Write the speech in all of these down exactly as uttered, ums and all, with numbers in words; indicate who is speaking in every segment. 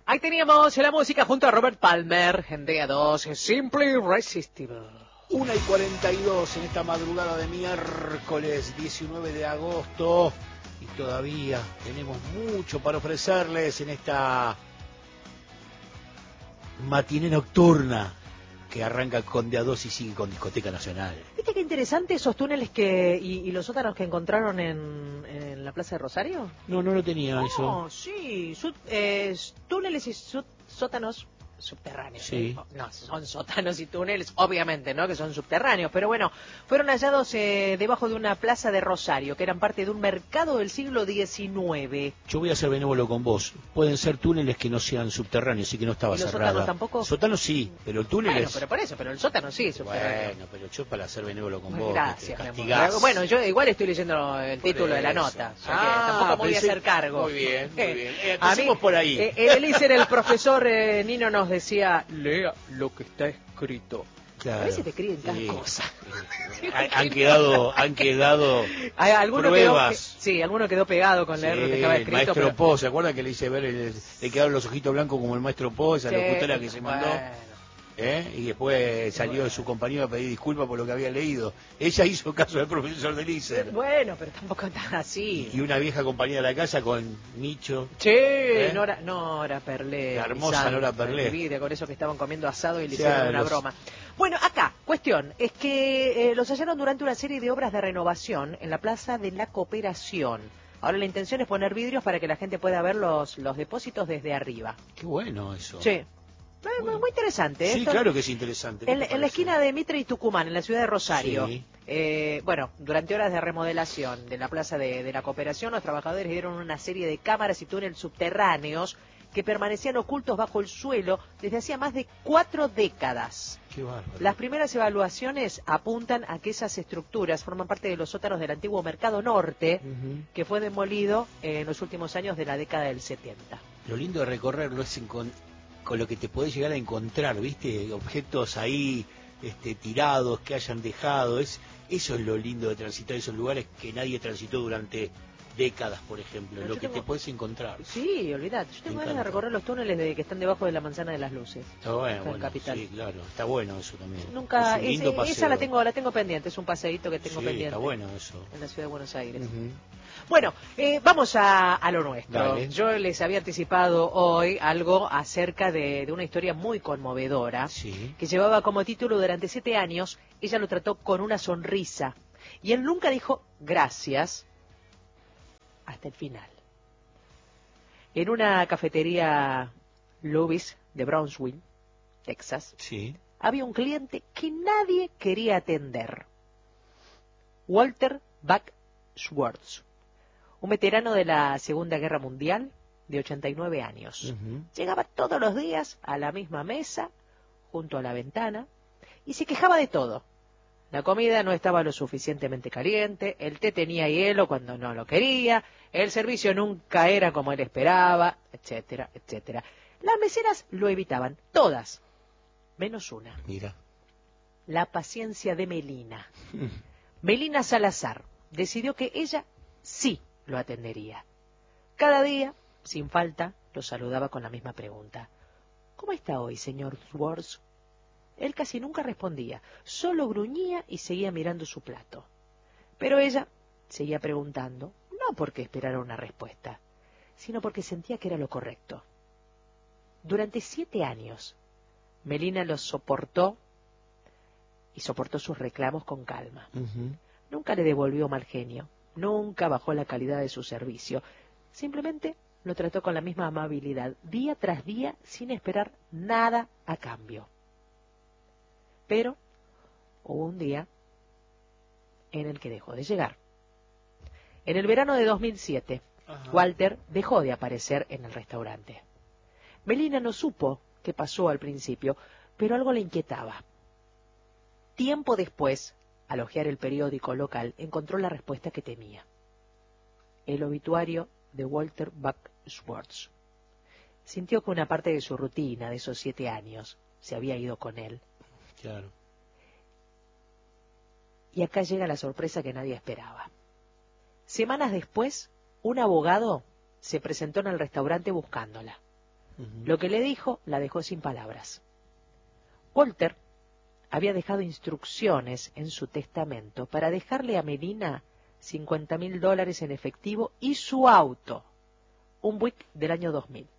Speaker 1: Ahí teníamos la música junto a Robert Palmer en D A dos, Simply Irresistible.
Speaker 2: una y cuarenta y dos en esta madrugada de miércoles diecinueve de agosto y todavía tenemos mucho para ofrecerles en esta matiné nocturna que arranca con D A dos y sigue con Discoteca Nacional.
Speaker 1: ¿Viste qué interesante esos túneles que y, y los sótanos que encontraron en, en la Plaza de Rosario?
Speaker 2: No, no lo tenía
Speaker 1: No,
Speaker 2: eso.
Speaker 1: sí, su, eh, túneles y su, sótanos subterráneos.
Speaker 2: Sí.
Speaker 1: ¿eh? No, son sótanos y túneles, obviamente, ¿no? Que son subterráneos, pero bueno, fueron hallados eh, debajo de una plaza de Rosario, que eran parte de un mercado del siglo diecinueve.
Speaker 2: Yo voy a ser benévolo con vos. Pueden ser túneles que no sean subterráneos y que no estaba
Speaker 1: ¿Y los
Speaker 2: cerrada.
Speaker 1: sótanos tampoco?
Speaker 2: Sótanos sí, pero túneles...
Speaker 1: Bueno, pero por eso, pero el sótano sí es subterráneo.
Speaker 2: Bueno, pero yo para ser benévolo con
Speaker 1: Bueno,
Speaker 2: vos,
Speaker 1: gracias,
Speaker 2: te
Speaker 1: mi amor.
Speaker 2: castigás.
Speaker 1: Bueno, yo igual estoy leyendo el
Speaker 2: Por
Speaker 1: título de la
Speaker 2: eso.
Speaker 1: nota, o sea que
Speaker 2: Ah,
Speaker 1: tampoco me voy a
Speaker 2: pensé-
Speaker 1: hacer cargo.
Speaker 2: Muy bien, muy bien. Eh,
Speaker 1: A
Speaker 2: empecemos
Speaker 1: mí,
Speaker 2: por ahí.
Speaker 1: Eh, Edelícer, el profesor eh, Nino nos decía, lea lo que está escrito.
Speaker 2: Claro,
Speaker 1: A veces te escriben cada
Speaker 2: sí.
Speaker 1: cosa.
Speaker 2: Han, han quedado, han quedado
Speaker 1: Hay alguno
Speaker 2: pruebas.
Speaker 1: Quedó, sí, alguno quedó pegado con
Speaker 2: Sí,
Speaker 1: leer lo que estaba
Speaker 2: el
Speaker 1: escrito.
Speaker 2: maestro
Speaker 1: pero...
Speaker 2: Po, ¿se acuerdan que le hice ver, el- le quedaron los ojitos blancos como el maestro Po, esa
Speaker 1: Sí,
Speaker 2: locutora que se mandó?
Speaker 1: bueno.
Speaker 2: ¿Eh? Y después salió
Speaker 1: Bueno.
Speaker 2: su compañero a pedir disculpas por lo que había leído. Ella hizo caso del profesor de Lícer.
Speaker 1: Bueno, pero tampoco tan así.
Speaker 2: Y una vieja compañera de la casa con Micho.
Speaker 1: Sí,
Speaker 2: ¿Eh?
Speaker 1: Nora, Nora Perlé.
Speaker 2: La hermosa
Speaker 1: Santa,
Speaker 2: Nora Perlé.
Speaker 1: envidia con eso que estaban comiendo asado y le
Speaker 2: O sea,
Speaker 1: hicieron una
Speaker 2: los-
Speaker 1: broma. Bueno, acá, cuestión, es que eh, los hallaron durante una serie de obras de renovación en la Plaza de la Cooperación. Ahora la intención es poner vidrios para que la gente pueda ver los, los depósitos desde arriba.
Speaker 2: Qué bueno eso.
Speaker 1: Sí. Muy,
Speaker 2: Bueno.
Speaker 1: muy interesante. ¿eh?
Speaker 2: Sí,
Speaker 1: Esto-
Speaker 2: claro que es interesante. ¿Qué
Speaker 1: En,
Speaker 2: te
Speaker 1: en la
Speaker 2: parece?
Speaker 1: esquina de Mitre y Tucumán, en la ciudad de Rosario.
Speaker 2: Sí.
Speaker 1: Eh, bueno, durante horas de remodelación de la Plaza de, de la Cooperación, los trabajadores dieron una serie de cámaras y túneles subterráneos que permanecían ocultos bajo el suelo desde hacía más de cuatro décadas.
Speaker 2: Qué bárbaro.
Speaker 1: Las primeras evaluaciones apuntan a que esas estructuras forman parte de los sótanos del antiguo Mercado Norte,
Speaker 2: Ujú.
Speaker 1: que fue demolido en los últimos años de la década del setenta.
Speaker 2: Lo lindo de recorrerlo es encon- con lo que te podés llegar a encontrar, ¿viste? Objetos ahí este, tirados que hayan dejado. Es, eso es lo lindo de transitar esos lugares que nadie transitó durante décadas, por ejemplo.
Speaker 1: Pero
Speaker 2: Lo
Speaker 1: yo
Speaker 2: que
Speaker 1: tengo-
Speaker 2: te podés encontrar.
Speaker 1: Sí, olvidate. Yo tengo
Speaker 2: Me
Speaker 1: ganas de
Speaker 2: encanta.
Speaker 1: recorrer los túneles de que están debajo de la manzana de las luces.
Speaker 2: Está bueno,
Speaker 1: acá en
Speaker 2: bueno,
Speaker 1: Capital.
Speaker 2: sí, claro. Está bueno eso también.
Speaker 1: Nunca,
Speaker 2: es un lindo
Speaker 1: ese-
Speaker 2: paseo.
Speaker 1: esa la tengo, la tengo pendiente. Es un paseíto que tengo
Speaker 2: Sí,
Speaker 1: pendiente
Speaker 2: está bueno eso.
Speaker 1: en la ciudad de Buenos Aires.
Speaker 2: Ujú.
Speaker 1: Bueno, eh, vamos a, a lo nuestro.
Speaker 2: Dale.
Speaker 1: Yo les había anticipado hoy algo acerca de, de una historia muy conmovedora
Speaker 2: Sí.
Speaker 1: que llevaba como título durante siete años. Ella lo trató con una sonrisa y él nunca dijo gracias hasta el final. En una cafetería Louis de Brownsville, Texas,
Speaker 2: Sí.
Speaker 1: había un cliente que nadie quería atender. Walter Buck Schwartz, un veterano de la Segunda Guerra Mundial de ochenta y nueve años.
Speaker 2: Ujú.
Speaker 1: Llegaba todos los días a la misma mesa, junto a la ventana, y se quejaba de todo. La comida no estaba lo suficientemente caliente, el té tenía hielo cuando no lo quería, el servicio nunca era como él esperaba, etcétera, etcétera. Las meseras lo evitaban, todas, menos una,
Speaker 2: Mira.
Speaker 1: la paciencia de Melina. Melina Salazar decidió que ella sí lo atendería. Cada día, sin falta, lo saludaba con la misma pregunta. ¿Cómo está hoy, señor Schwartz? Él casi nunca respondía, solo gruñía y seguía mirando su plato. Pero ella seguía preguntando, no porque esperara una respuesta, sino porque sentía que era lo correcto. Durante siete años, Melina los soportó y soportó sus reclamos con calma.
Speaker 2: Ujú.
Speaker 1: Nunca le devolvió mal genio, nunca bajó la calidad de su servicio, simplemente lo trató con la misma amabilidad, día tras día, sin esperar nada a cambio. Pero hubo un día en el que dejó de llegar. En el verano de dos mil siete,
Speaker 2: Ajá.
Speaker 1: Walter dejó de aparecer en el restaurante. Melina no supo qué pasó al principio, pero algo le inquietaba. Tiempo después, al hojear el periódico local, encontró la respuesta que temía. El obituario de Walter Buck Schwartz. Sintió que una parte de su rutina de esos siete años se había ido con él.
Speaker 2: Claro.
Speaker 1: Y acá llega la sorpresa que nadie esperaba. Semanas después, un abogado se presentó en el restaurante buscándola.
Speaker 2: Uh-huh.
Speaker 1: Lo que le dijo la dejó sin palabras. Walter había dejado instrucciones en su testamento para dejarle a Melina cincuenta mil dólares en efectivo y su auto, un Buick del año dos mil.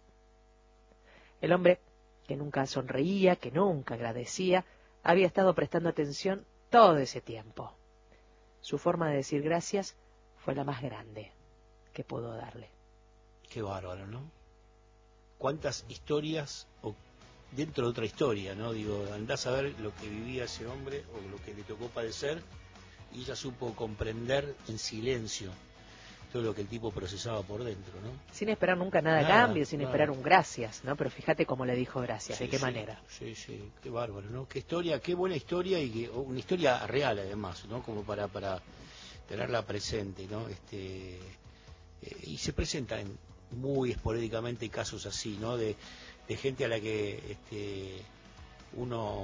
Speaker 1: El hombre, que nunca sonreía, que nunca agradecía, había estado prestando atención todo ese tiempo. Su forma de decir gracias fue la más grande que pudo darle.
Speaker 2: Qué bárbaro, ¿no? ¿Cuántas historias, o dentro de otra historia, ¿no? Digo, andás a ver lo que vivía ese hombre o lo que le tocó padecer, y ella supo comprender en silencio todo lo que el tipo procesaba por dentro, ¿no?
Speaker 1: Sin esperar nunca nada a
Speaker 2: Nada,
Speaker 1: cambio, sin
Speaker 2: nada.
Speaker 1: esperar un gracias, ¿no? Pero fíjate cómo le dijo gracias,
Speaker 2: Sí,
Speaker 1: de qué
Speaker 2: sí,
Speaker 1: manera.
Speaker 2: Sí, sí, qué bárbaro, ¿no? Qué historia, qué buena historia, y que, una historia real además, ¿no? Como para, para tenerla presente, ¿no? Este, eh, y se presentan muy esporádicamente casos así, ¿no? De, de gente a la que este, uno,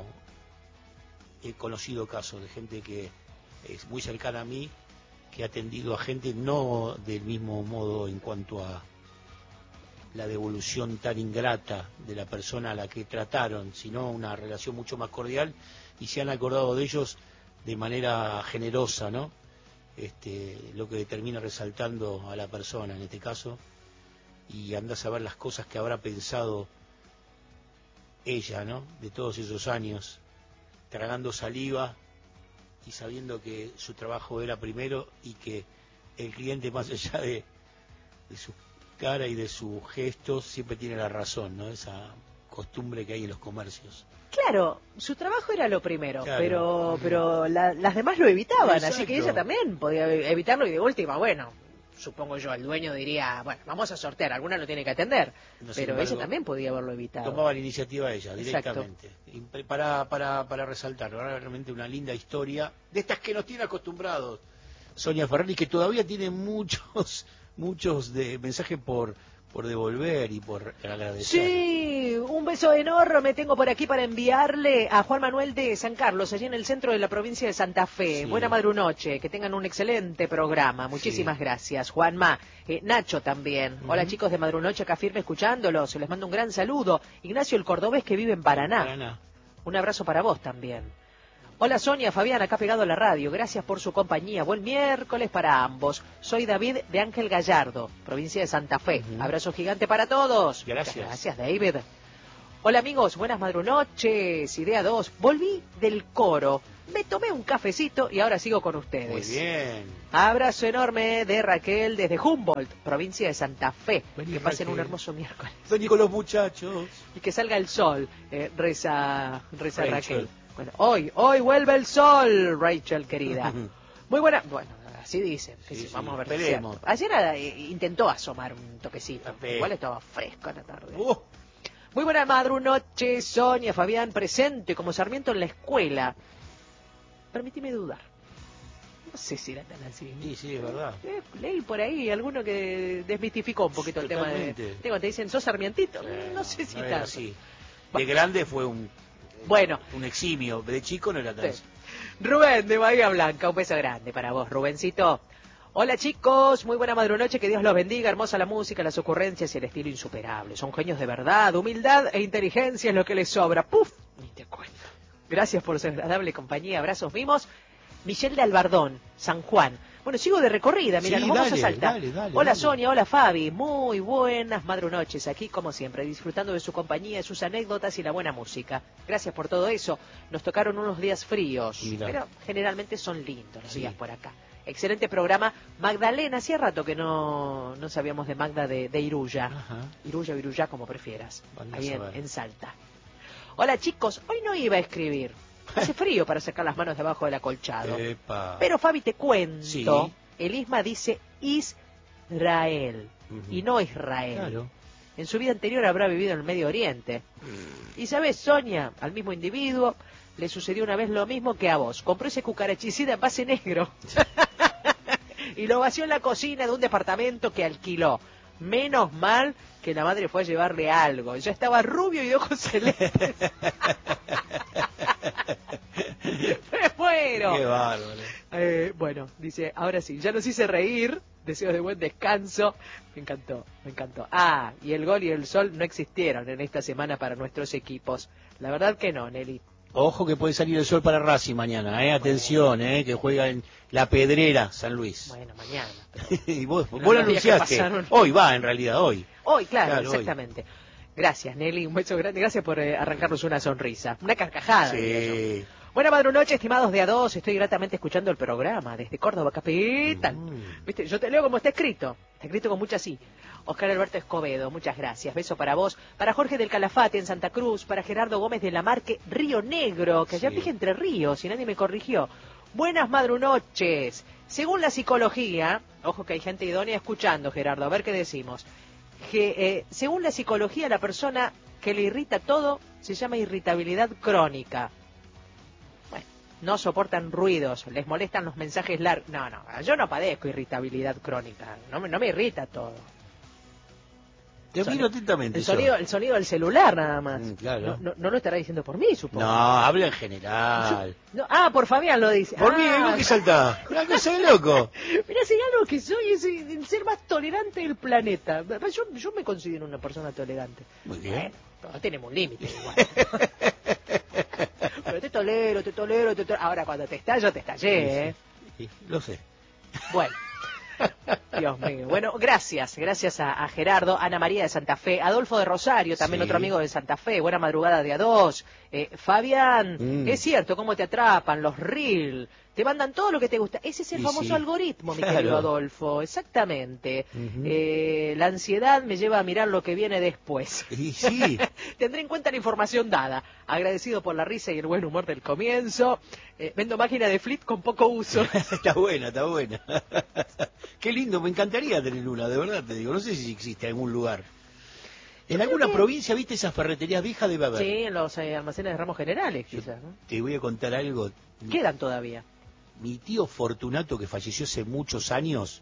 Speaker 2: he conocido casos de gente que es muy cercana a mí, que ha atendido a gente no del mismo modo en cuanto a la devolución tan ingrata de la persona a la que trataron, sino una relación mucho más cordial, y se han acordado de ellos de manera generosa, ¿no? Este, lo que termina resaltando a la persona en este caso, y andás a ver las cosas que habrá pensado ella, ¿no? De todos esos años, tragando saliva y sabiendo que su trabajo era primero, y que el cliente, más allá de, de su cara y de sus gestos, siempre tiene la razón, ¿no? Esa costumbre que hay en los comercios.
Speaker 1: Claro, su trabajo era lo primero,
Speaker 2: Claro.
Speaker 1: pero pero la- las demás lo evitaban,
Speaker 2: Exacto.
Speaker 1: así que ella también podía evitarlo, y de última, bueno, supongo yo, el dueño diría, bueno, vamos a sortear, alguna lo tiene que atender,
Speaker 2: No, sin
Speaker 1: pero
Speaker 2: embargo,
Speaker 1: ella también podía haberlo evitado.
Speaker 2: tomaba la iniciativa ella,
Speaker 1: Exacto.
Speaker 2: directamente. Y pre- para, para, para resaltar, ¿verdad? Realmente una linda historia, de estas que nos tiene acostumbrados Sonia Ferrari, que todavía tiene muchos, muchos de mensajes por, por devolver y por agradecer.
Speaker 1: Sí, un beso enorme tengo por aquí para enviarle a Juan Manuel de San Carlos, allí en el centro de la provincia de Santa Fe.
Speaker 2: Sí.
Speaker 1: Buena madrunoche, que tengan un excelente programa. Muchísimas
Speaker 2: Sí.
Speaker 1: gracias, Juanma. Eh, Nacho también.
Speaker 2: Uh-huh.
Speaker 1: Hola chicos de Madrunoche, acá firme escuchándolos. Les mando un gran saludo. Ignacio el Cordobés, que vive en Paraná.
Speaker 2: Paraná.
Speaker 1: Un abrazo para vos también. Hola Sonia, Fabián, acá pegado a la radio. Gracias por su compañía. Buen miércoles para ambos. Soy David de Ángel Gallardo, provincia de Santa Fe.
Speaker 2: Uh-huh.
Speaker 1: Abrazo gigante para todos.
Speaker 2: Gracias.
Speaker 1: Muchas gracias, David. Hola amigos, buenas madrunoches. Idea dos. Volví del coro. Me tomé un cafecito y ahora sigo con ustedes.
Speaker 2: Muy bien.
Speaker 1: Abrazo enorme de Raquel desde Humboldt, provincia de Santa Fe.
Speaker 2: Vení,
Speaker 1: que pasen
Speaker 2: Raquel.
Speaker 1: un hermoso miércoles.
Speaker 2: Vení con los muchachos.
Speaker 1: Y que salga el sol, eh, reza, reza
Speaker 2: Rachel.
Speaker 1: Raquel. Bueno, hoy, hoy vuelve el sol, Rachel querida. Muy buena, bueno, así dicen. Que
Speaker 2: Sí,
Speaker 1: sí,
Speaker 2: sí,
Speaker 1: vamos a ver si es
Speaker 2: esperemos.
Speaker 1: cierto. Ayer eh, intentó asomar un toquecito.
Speaker 2: A ver.
Speaker 1: Igual estaba fresco en la tarde.
Speaker 2: Uh,
Speaker 1: Muy buena madrunoche, Sonia, Fabián, presente como Sarmiento en la escuela. Permíteme dudar. No sé si era tan así.
Speaker 2: sí, sí, es verdad.
Speaker 1: Eh, leí por ahí alguno que desmistificó un poquito el tema de...
Speaker 2: Totalmente.
Speaker 1: Tengo, te dicen, ¿sos Sarmientito?
Speaker 2: Eh,
Speaker 1: no sé si
Speaker 2: no era
Speaker 1: tanto.
Speaker 2: así. De grande fue un,
Speaker 1: Bueno.
Speaker 2: un eximio, de chico no era tan
Speaker 1: Sí.
Speaker 2: así.
Speaker 1: Rubén de Bahía Blanca, un beso grande para vos, Rubencito. Hola chicos, muy buena madrunoche, que Dios los bendiga, hermosa la música, las ocurrencias y el estilo insuperable. Son genios de verdad, humildad e inteligencia es lo que les sobra. ¡Puf! Ni te cuento. Gracias por su agradable compañía, abrazos mimos. Michelle de Albardón, San Juan. Bueno, sigo de recorrida, mira,
Speaker 2: Sí,
Speaker 1: nos vamos
Speaker 2: dale,
Speaker 1: a Salta.
Speaker 2: dale, dale,
Speaker 1: Hola
Speaker 2: dale.
Speaker 1: Sonia, hola Fabi, muy buenas madrunoches, aquí como siempre, disfrutando de su compañía, de sus anécdotas y la buena música. Gracias por todo eso. Nos tocaron unos días fríos,
Speaker 2: Mira.
Speaker 1: pero generalmente son lindos los
Speaker 2: Sí.
Speaker 1: días por acá. Excelente programa. Magdalena, hacía rato que no, no sabíamos de Magda de, de Iruya.
Speaker 2: Ajá.
Speaker 1: Iruya o Iruya, como prefieras.
Speaker 2: Andá
Speaker 1: Ahí
Speaker 2: a
Speaker 1: en,
Speaker 2: saber.
Speaker 1: en Salta. Hola chicos, hoy no iba a escribir. Hace frío para sacar las manos debajo del acolchado.
Speaker 2: Epa.
Speaker 1: Pero Fabi, te cuento.
Speaker 2: Sí.
Speaker 1: El Isma dice Israel
Speaker 2: Ujú.
Speaker 1: y no Israel.
Speaker 2: Claro.
Speaker 1: En su vida anterior habrá vivido en el Medio Oriente. Y sabes, Sonia, al mismo individuo le sucedió una vez lo mismo que a vos. Compró ese cucarachicida en base negro y lo vació en la cocina de un departamento que alquiló. Menos mal que la madre fue a llevarle algo. Ya estaba rubio y de ojos celestes. Me muero.
Speaker 2: Qué bárbaro.
Speaker 1: Eh, bueno, dice, ahora sí, ya nos hice reír, deseos de buen descanso. Me encantó, me encantó. Ah, y el gol y el sol no existieron en esta semana para nuestros equipos. La verdad que no, Nelly.
Speaker 2: Ojo que puede salir el sol para Racing mañana, eh, atención, eh, que juega en La Pedrera, San Luis.
Speaker 1: Bueno, mañana.
Speaker 2: y vos,
Speaker 1: No,
Speaker 2: vos lo
Speaker 1: los días que
Speaker 2: anunciaste.
Speaker 1: pasaron.
Speaker 2: Hoy va, en realidad, hoy.
Speaker 1: Hoy, claro,
Speaker 2: Claro,
Speaker 1: exactamente. Hoy. Gracias, Nelly, un beso grande. Gracias por eh, arrancarnos una sonrisa, una carcajada.
Speaker 2: Sí.
Speaker 1: Buena madre noche, estimados de A dos. Estoy gratamente escuchando el programa desde Córdoba, capital. Mm. Viste, yo te leo como está escrito. Está escrito con mucha sí. Oscar Alberto Escobedo, muchas gracias. Beso para vos. Para Jorge del Calafate en Santa Cruz. Para Gerardo Gómez de la Marque, Río Negro, que allá sí. Dije Entre Ríos y nadie me corrigió. Buenas madrunoches. Según la psicología, ojo que hay gente idónea escuchando, Gerardo, a ver qué decimos. Que, eh, según la psicología, la persona que le irrita todo se llama irritabilidad crónica. Bueno, no soportan ruidos, les molestan los mensajes largos. No, no, yo no padezco irritabilidad crónica, no me, no me irrita todo.
Speaker 2: Te miro atentamente.
Speaker 1: El sonido, el sonido del celular nada más.
Speaker 2: Mm, claro.
Speaker 1: no, no, no lo estará diciendo por mí, supongo.
Speaker 2: No, habla en general.
Speaker 1: Yo, no, ah, por Fabián lo dice.
Speaker 2: Por
Speaker 1: ah.
Speaker 2: mí, ¿no? Que salta. Una cosa de loco.
Speaker 1: Mira, si algo que soy es el ser más tolerante del planeta. Yo, yo me considero una persona tolerante.
Speaker 2: Muy bien.
Speaker 1: Bueno, pero tenemos un límite igual. Pero te tolero, te tolero, te tolero. Ahora cuando te estallo, te estallé, ¿eh?
Speaker 2: Sí, sí, lo sé.
Speaker 1: Bueno. Dios mío. Bueno, gracias, gracias a, a Gerardo, Ana María de Santa Fe, Adolfo de Rosario, también sí. Otro amigo de Santa Fe, buena madrugada de A dos, eh, Fabián, mm. Es cierto, cómo te atrapan, los reel, te mandan todo lo que te gusta, ese es el y famoso sí. Algoritmo, mi claro. Querido Adolfo, exactamente, uh-huh. eh, la ansiedad me lleva a mirar lo que viene después,
Speaker 2: y sí.
Speaker 1: Tendré en cuenta la información dada, agradecido por la risa y el buen humor del comienzo, eh, vendo máquina de flit con poco uso.
Speaker 2: Está buena, está buena. Qué lindo, me encantaría tener una, de verdad te digo. No sé si existe en algún lugar. En alguna que... provincia, ¿viste esas ferreterías viejas? Debe haber.
Speaker 1: Sí, en los eh, almacenes de ramos generales, quizás, ¿no?
Speaker 2: Te voy a contar algo.
Speaker 1: ¿Quedan todavía?
Speaker 2: Mi tío Fortunato, que falleció hace muchos años,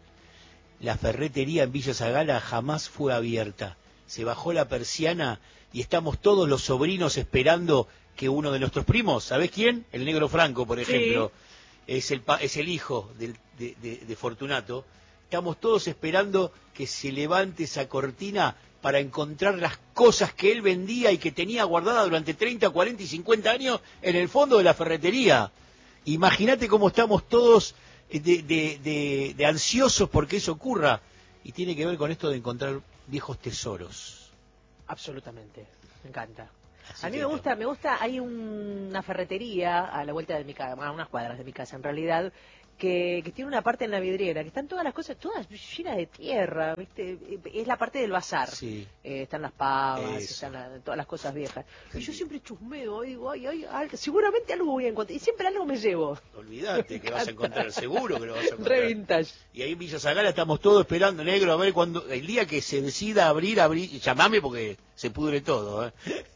Speaker 2: la ferretería en Villa Zagala jamás fue abierta. Se bajó la persiana y estamos todos los sobrinos esperando que uno de nuestros primos, ¿sabés quién? El Negro Franco, por ejemplo, sí. es, el, es el hijo del, de, de, de Fortunato. Estamos todos esperando que se levante esa cortina para encontrar las cosas que él vendía y que tenía guardadas durante treinta, cuarenta y cincuenta años en el fondo de la ferretería. Imagínate cómo estamos todos de, de, de, de ansiosos porque eso ocurra. Y tiene que ver con esto de encontrar viejos tesoros.
Speaker 1: Absolutamente, me encanta.
Speaker 2: Así
Speaker 1: a mí me gusta, me gusta, hay un, una ferretería a la vuelta de mi casa, a unas cuadras de mi casa en realidad, que, que tiene una parte en la vidriera, que están todas las cosas, todas llenas de tierra, ¿viste? Es la parte del bazar. Sí. Eh, están las pavas, Eso. están la, todas las cosas viejas. Sí. Y yo siempre chusmeo, digo, ay, ay, ay, seguramente algo voy a encontrar. Y siempre algo me llevo.
Speaker 2: Olvídate que vas a encontrar, seguro que lo vas a encontrar.
Speaker 1: Re vintage.
Speaker 2: Y ahí en Villa Zagala estamos todos esperando, Negro, a ver cuando el día que se decida abrir, abrir, llamame porque se pudre todo, ¿eh?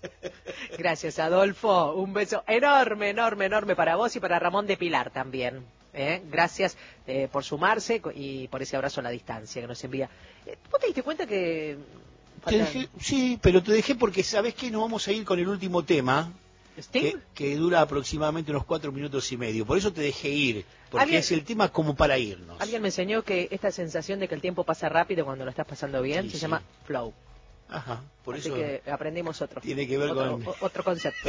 Speaker 1: Gracias, Adolfo. Un beso enorme, enorme, enorme para vos y para Ramón de Pilar también. ¿Eh? Gracias eh, por sumarse y por ese abrazo a la distancia que nos envía. Eh, ¿Vos te diste cuenta que...?
Speaker 2: Te dejé, sí, pero te dejé porque ¿sabés qué? Nos vamos a ir con el último tema que, que dura aproximadamente unos cuatro minutos y medio. Por eso te dejé ir, porque ¿Alguien, es el tema como para irnos.
Speaker 1: Alguien me enseñó que esta sensación de que el tiempo pasa rápido cuando lo estás pasando bien sí, se sí. llama flow.
Speaker 2: Ajá, por
Speaker 1: Así
Speaker 2: eso
Speaker 1: que aprendimos otro.
Speaker 2: Tiene que ver
Speaker 1: otro,
Speaker 2: con
Speaker 1: otro concepto.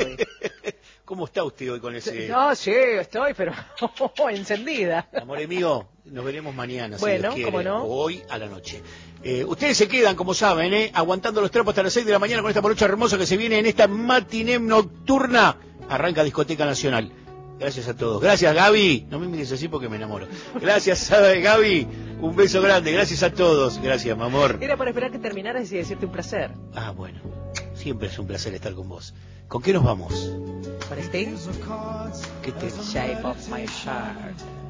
Speaker 2: ¿Cómo está usted hoy con ese?
Speaker 1: No, sí, estoy, pero encendida.
Speaker 2: Amor mío, nos veremos mañana,
Speaker 1: bueno,
Speaker 2: si Dios quiere,
Speaker 1: ¿cómo no?
Speaker 2: hoy a la noche. Eh, ustedes se quedan, como saben, eh, aguantando los trapos hasta las seis de la mañana con esta morocha hermosa que se viene en esta matiné nocturna. Arranca Discoteca Nacional. Gracias a todos. Gracias, Gaby. No me mires así porque me enamoro. Gracias, Gaby. Un beso grande. Gracias a todos. Gracias, mi amor.
Speaker 1: Era para esperar que terminaras y decirte un placer.
Speaker 2: Ah, bueno. Siempre es un placer estar con vos. ¿Con qué nos vamos?
Speaker 1: ¿Con Sting?
Speaker 2: ¿Qué te...
Speaker 1: Shape of my heart.